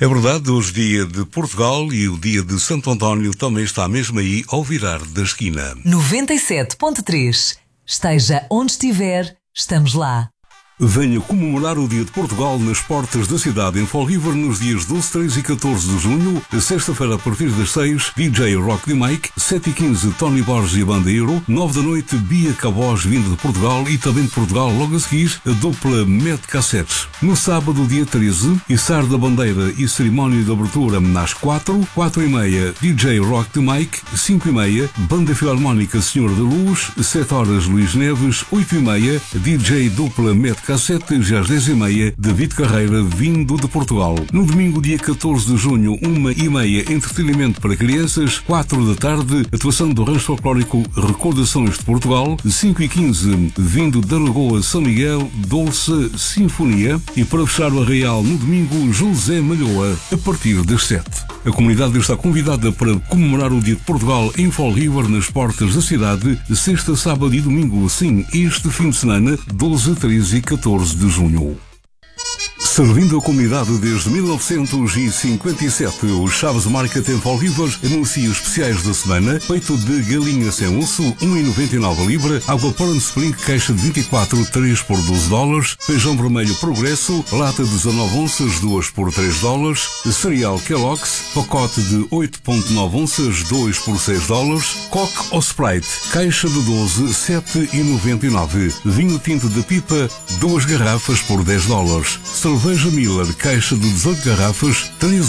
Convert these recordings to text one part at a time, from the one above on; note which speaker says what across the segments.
Speaker 1: É verdade, hoje dia de Portugal e o dia de Santo António também está mesmo aí ao virar da esquina.
Speaker 2: 97.3. Esteja onde estiver, estamos lá.
Speaker 1: Venha comemorar o Dia de Portugal nas portas da cidade em Fall River nos dias 12, 13 e 14 de junho. Sexta-feira a partir das 6, DJ Rock the Mike, 7 e 15 Tony Borges e a banda Euro, 9 da noite Bia Cabós vindo de Portugal e também de Portugal logo a seguir a dupla Met Cassettes. No sábado, dia 13, içar da bandeira e cerimónia de abertura às 4, 4 e meia DJ Rock the Mike, 5 e meia Banda Filarmónica Senhor da Luz, 7 horas Luís Neves, 8 e meia DJ dupla Met Cassete, já às 10 e meia, David Carreira, vindo de Portugal. No domingo, dia 14 de junho, 1 e meia, entretenimento para crianças, 4 da tarde, atuação do rancho folclórico Recordações de Portugal, 5 e 15, vindo da Lagoa São Miguel, Dolce Sinfonia, e para fechar o arraial no domingo, José Malhoa, a partir das 7. A comunidade está convidada para comemorar o Dia de Portugal em Fall River, nas portas da cidade, sexta, sábado e domingo, sim, este fim de semana, 12, 13 e 14 de junho. Servindo a comunidade desde 1957, o Chaves Market em Fall River anuncia os especiais da semana: peito de galinha sem osso, 1,99 a libra, água Poland Spring, caixa de 24, 3 por $12, feijão vermelho Progresso, lata de 19 onças, 2 por $3, cereal Kellogg's, pacote de 8,9 onças, 2 por $6, Coke ou Sprite, caixa de 12, 7,99, vinho tinto de pipa, 2 garrafas por $10, cerveja Miller, caixa de 18 garrafas,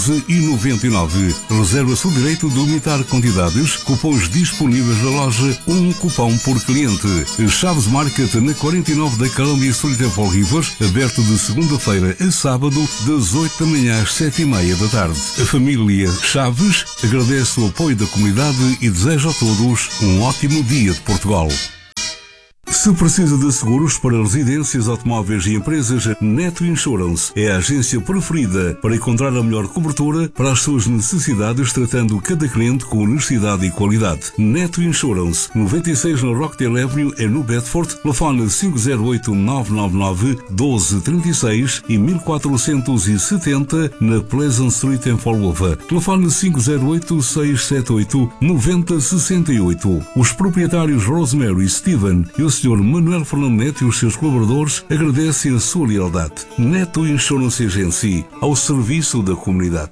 Speaker 1: 13,99. Reserva seu direito de limitar quantidades, cupons disponíveis na loja, um cupom por cliente. Chaves Market na 49 da Columbia Street em Fall River, aberto de segunda-feira a sábado, das 8 da manhã às 7 e meia da tarde. A família Chaves agradece o apoio da comunidade e deseja a todos um ótimo dia de Portugal. Se precisa de seguros para residências, automóveis e empresas, Neto Insurance é a agência preferida para encontrar a melhor cobertura para as suas necessidades, tratando cada cliente com honestidade e qualidade. Neto Insurance, 96 na Rockdale Avenue, é no Bedford, telefone 508-999-1236 e 1470 na Pleasant Street em Fall River. Telefone 508-678-9068. Os proprietários Rosemary, Steven e o Sr. Manuel Fernando Neto e os seus colaboradores agradecem a sua lealdade. Neto Insurance Agency, ao serviço da comunidade.